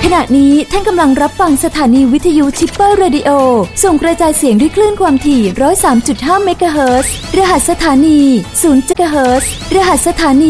ขณะนี้ท่านกำลังรับฟังสถานีวิทยุชิปเปอร์เรดิโอส่งกระจายเสียงด้วยคลื่นความถี่ 103.5 เมกะเฮิรตซ์รหัสสถานี 0 เมกะเฮิรตซ์รหัสสถานี